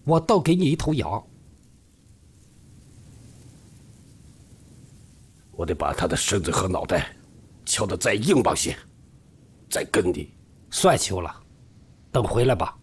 我倒给你一头羊。 我得把他的身子和脑袋敲得再硬邦些，再跟你。 算球了，等回来吧。